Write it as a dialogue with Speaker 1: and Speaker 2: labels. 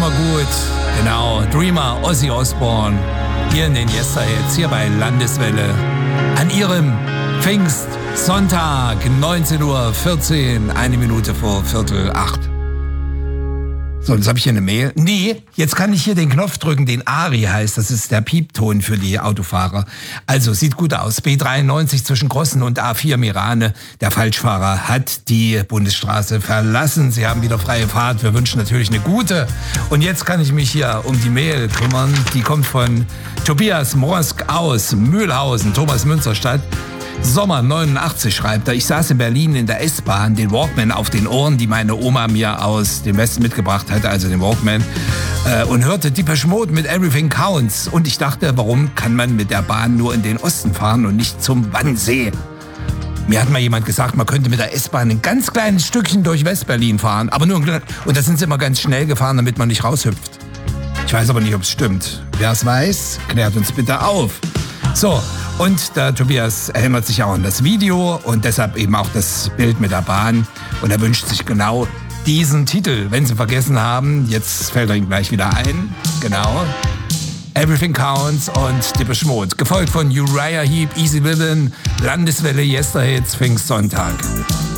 Speaker 1: Gut, genau. Dreamer, Ozzy Osbourne, hier in den Yesterhits, hier bei Landeswelle, an ihrem Pfingstsonntag, 19:14 Uhr, 1 Minute vor 7:45. So, jetzt habe ich hier eine Mail. Nee, jetzt kann ich hier den Knopf drücken, den ARI heißt. Das ist der Piepton für die Autofahrer. Also, sieht gut aus. B93 zwischen Grossen und A4 Mirane. Der Falschfahrer hat die Bundesstraße verlassen. Sie haben wieder freie Fahrt. Wir wünschen natürlich eine gute. Und jetzt kann ich mich hier um die Mail kümmern. Die kommt von Tobias Morsk aus Mühlhausen, Thomas Münsterstadt. Sommer 89 schreibt er, ich saß in Berlin in der S-Bahn, den Walkman auf den Ohren, die meine Oma mir aus dem Westen mitgebracht hatte, also den Walkman, und hörte Depeche Mode mit Everything Counts. Und ich dachte, warum kann man mit der Bahn nur in den Osten fahren und nicht zum Wannsee? Mir hat mal jemand gesagt, man könnte mit der S-Bahn ein ganz kleines Stückchen durch West-Berlin fahren, aber nur und da sind sie immer ganz schnell gefahren, damit man nicht raushüpft. Ich weiß aber nicht, ob es stimmt. Wer es weiß, klärt uns bitte auf. So, und der Tobias erinnert sich auch an das Video und deshalb eben auch das Bild mit der Bahn. Und er wünscht sich genau diesen Titel. Wenn Sie vergessen haben, jetzt fällt er ihm gleich wieder ein. Genau. Everything Counts und Depeche Mode. Gefolgt von Uriah Heep, Easy Livin', Landeswelle, Yesterhits, Pfingstsonntag.